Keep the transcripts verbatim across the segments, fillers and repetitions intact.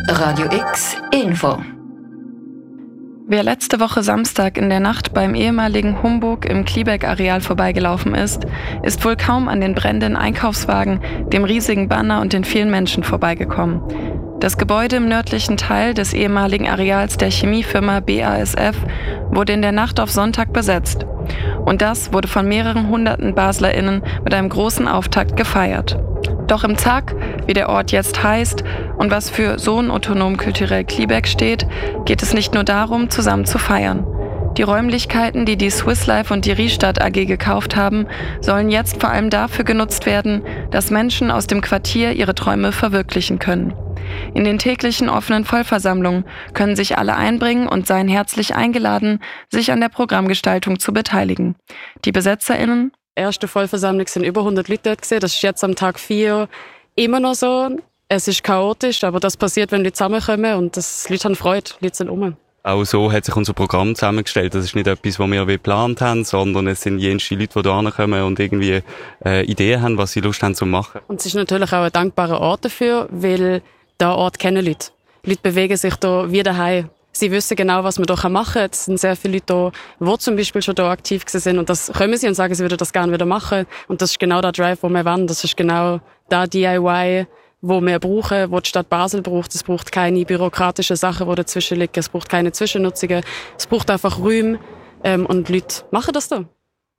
Radio X Info. Wer letzte Woche Samstag in der Nacht beim ehemaligen Humburg im Kliebeck-Areal vorbeigelaufen ist, ist wohl kaum an den brennenden Einkaufswagen, dem riesigen Banner und den vielen Menschen vorbeigekommen. Das Gebäude im nördlichen Teil des ehemaligen Areals der Chemiefirma B A S F wurde in der Nacht auf Sonntag besetzt. Und das wurde von mehreren hunderten BaslerInnen mit einem großen Auftakt gefeiert. Doch im Zack, wie der Ort jetzt heißt und was für Sohn-Autonom Kulturell Kliebeck steht, geht es nicht nur darum, zusammen zu feiern. Die Räumlichkeiten, die die Swiss Life und die Riestadt A G gekauft haben, sollen jetzt vor allem dafür genutzt werden, dass Menschen aus dem Quartier ihre Träume verwirklichen können. In den täglichen offenen Vollversammlungen können sich alle einbringen und seien herzlich eingeladen, sich an der Programmgestaltung zu beteiligen. Die BesetzerInnen: erste Vollversammlung sind über hundert Leute dort gewesen. Das ist jetzt am Tag vier immer noch so. Es ist chaotisch, aber das passiert, wenn Leute zusammenkommen und das Leute haben Freude, Leute sind rum. Auch so hat sich unser Programm zusammengestellt. Das ist nicht etwas, was wir geplant haben, sondern es sind jenste Leute, die da kommen und irgendwie äh, Ideen haben, was sie Lust haben zu machen. Und es ist natürlich auch ein dankbarer Ort dafür, weil der Ort kennen Leute. Leute bewegen sich da wie daheim. Sie wissen genau, was man hier machen kann. Es sind sehr viele Leute da, die zum Beispiel schon hier aktiv sind. Und das kommen sie und sagen, sie würden das gerne wieder machen. Und das ist genau der Drive, den wir wollen. Das ist genau der D I Y, wo wir brauchen, wo die Stadt Basel braucht. Es braucht keine bürokratischen Sachen, die dazwischen liegen. Es braucht keine Zwischennutzungen. Es braucht einfach Räume. Ähm, und Leute machen das da.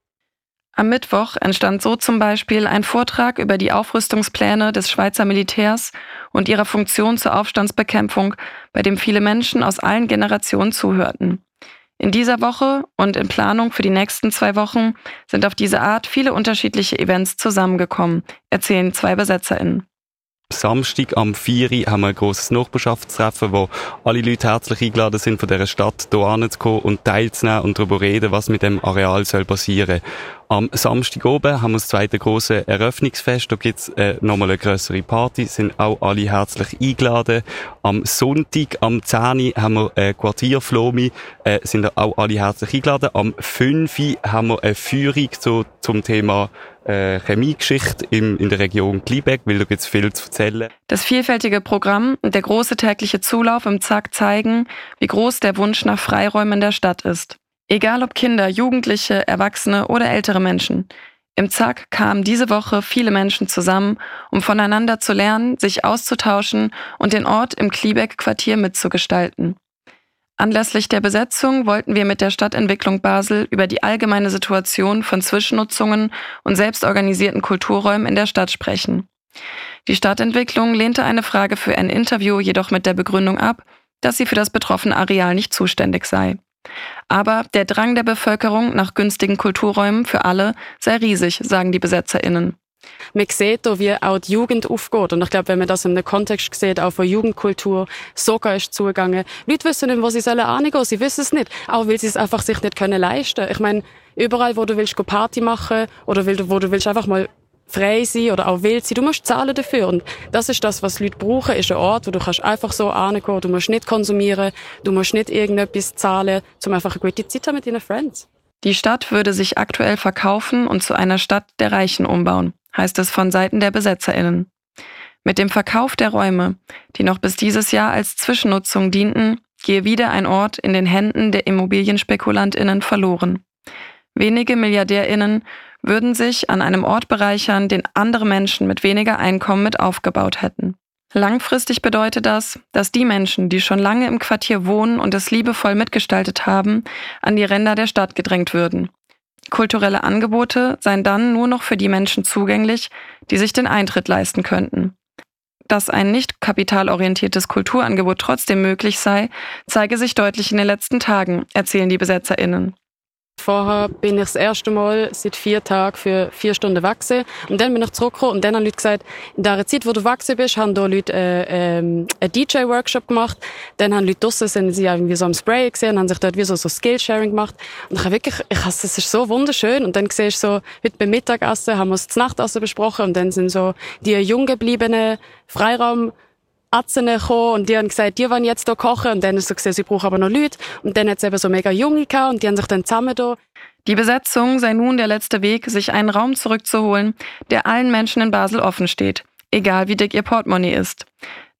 Am Mittwoch entstand so zum Beispiel ein Vortrag über die Aufrüstungspläne des Schweizer Militärs und ihrer Funktion zur Aufstandsbekämpfung, bei dem viele Menschen aus allen Generationen zuhörten. In dieser Woche und in Planung für die nächsten zwei Wochen sind auf diese Art viele unterschiedliche Events zusammengekommen, erzählen zwei BesetzerInnen. Samstag am vier Uhr haben wir ein grosses Nachbarschaftstreffen, wo alle Leute herzlich eingeladen sind, von dieser Stadt hier hinzukommen und teilzunehmen und darüber reden, was mit dem Areal soll passieren. Am Samstag oben haben wir das zweite grosse Eröffnungsfest. Da gibt's äh, nochmal eine grössere Party, sind auch alle herzlich eingeladen. Am Sonntag, am zehn Uhr haben wir äh, Quartierflomi, äh, sind auch alle herzlich eingeladen. Am fünf Uhr haben wir eine Führung zu, zum Thema äh, Chemiegeschichte im, in der Region Kliebeck, weil da gibt's viel zu erzählen. Das vielfältige Programm und der große tägliche Zulauf im Zack zeigen, wie groß der Wunsch nach Freiräumen in der Stadt ist. Egal ob Kinder, Jugendliche, Erwachsene oder ältere Menschen. Im Zack kamen diese Woche viele Menschen zusammen, um voneinander zu lernen, sich auszutauschen und den Ort im Kliebeck-Quartier mitzugestalten. Anlässlich der Besetzung wollten wir mit der Stadtentwicklung Basel über die allgemeine Situation von Zwischennutzungen und selbstorganisierten Kulturräumen in der Stadt sprechen. Die Stadtentwicklung lehnte eine Frage für ein Interview jedoch mit der Begründung ab, dass sie für das betroffene Areal nicht zuständig sei. Aber der Drang der Bevölkerung nach günstigen Kulturräumen für alle sei riesig, sagen die BesetzerInnen. Man sieht hier, wie auch die Jugend aufgeht. Und ich glaube, wenn man das in einem Kontext sieht, auch von Jugendkultur, sogar ist zugegangen. Leute wissen nicht, wo sie sollen hingehen. Sie wissen es nicht. Auch weil sie es einfach sich nicht können leisten können. Ich meine, überall, wo du willst, Party machen oder wo du willst einfach mal frei sein oder auch wild sein, du musst zahlen dafür. Und das ist das, was Leute brauchen, ist ein Ort, wo du kannst einfach so hingehen. Du musst nicht konsumieren, du musst nicht irgendetwas zahlen, um einfach eine gute Zeit haben mit deinen Friends. Die Stadt würde sich aktuell verkaufen und zu einer Stadt der Reichen umbauen, heißt es von Seiten der BesetzerInnen. Mit dem Verkauf der Räume, die noch bis dieses Jahr als Zwischennutzung dienten, gehe wieder ein Ort in den Händen der ImmobilienspekulantInnen verloren. Wenige MilliardärInnen würden sich an einem Ort bereichern, den andere Menschen mit weniger Einkommen mit aufgebaut hätten. Langfristig bedeutet das, dass die Menschen, die schon lange im Quartier wohnen und es liebevoll mitgestaltet haben, an die Ränder der Stadt gedrängt würden. Kulturelle Angebote seien dann nur noch für die Menschen zugänglich, die sich den Eintritt leisten könnten. Dass ein nicht kapitalorientiertes Kulturangebot trotzdem möglich sei, zeige sich deutlich in den letzten Tagen, erzählen die BesetzerInnen. Vorher bin ich das erste Mal seit vier Tagen für vier Stunden wachsen. Und dann bin ich zurückgekommen und dann haben Leute gesagt, in der Zeit, wo du wachsen bist, haben da Leute äh, ähm, einen D J-Workshop gemacht. Dann haben Leute draussen, sind sie irgendwie so am Spray gesehen, haben sich dort wie so, so Skillsharing gemacht. Und ich habe wirklich, ich hasse, es ist so wunderschön. Und dann siehst du so, heute beim Mittagessen haben wir das Nachtessen besprochen und dann sind so die jung gebliebenen Freiraum Atzen gekommen und die haben gesagt, die wollen jetzt hier kochen. Und dann ist so gesehen, sie brauchen aber noch Leute. Und dann hat es eben so mega Junge gehabt und die haben sich dann zusammen da. Die Besetzung sei nun der letzte Weg, sich einen Raum zurückzuholen, der allen Menschen in Basel offen steht, egal wie dick ihr Portemonnaie ist.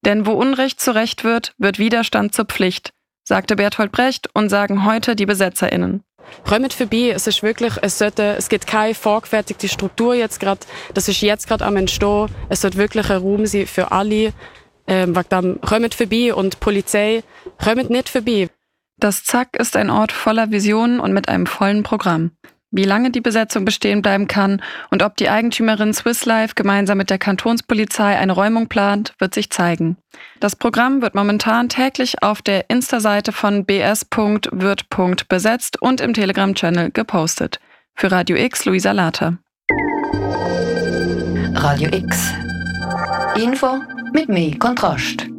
Denn wo Unrecht zu Recht wird, wird Widerstand zur Pflicht, sagte Bertolt Brecht und sagen heute die BesetzerInnen. Räumt vorbei, es ist wirklich, es sollte, es gibt keine vorgefertigte Struktur jetzt gerade, das ist jetzt gerade am Entstehen, es sollte wirklich ein Raum sein für alle, ähm, wegen dem, räumt vorbei und die Polizei, räumt nicht vorbei. Das Zack ist ein Ort voller Visionen und mit einem vollen Programm. Wie lange die Besetzung bestehen bleiben kann und ob die Eigentümerin Swiss Life gemeinsam mit der Kantonspolizei eine Räumung plant, wird sich zeigen. Das Programm wird momentan täglich auf der Insta-Seite von b s punkt wird punkt besetzt und im Telegram-Channel gepostet. Für Radio X, Luisa Later. Radio X. Info mit mehr Kontrast.